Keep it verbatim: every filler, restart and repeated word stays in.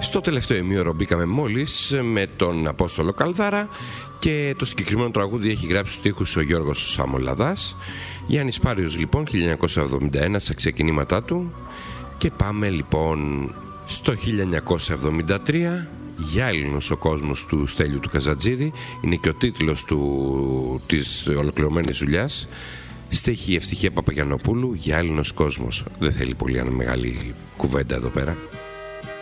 Στο τελευταίο ημίωρο μπήκαμε μόλις με τον Απόστολο Καλδάρα και το συγκεκριμένο τραγούδι έχει γράψει στους στίχους ο Γιώργος Σαμολαδάς. Γιάννης Πάριος λοιπόν, χίλια εννιακόσια εβδομήντα ένα στα ξεκινήματά του. Και πάμε λοιπόν στο χίλια εννιακόσια εβδομήντα τρία, «Γυάλινος ο κόσμος» του Στέλιου του Καζατζίδη. Είναι και ο τίτλος του, της ολοκληρωμένης δουλειάς. Στίχη Ευτυχία Παπαγιαννοπούλου, «Γυάλινος κόσμος». Δεν θέλει πολύ μεγάλη κουβέντα εδώ πέρα.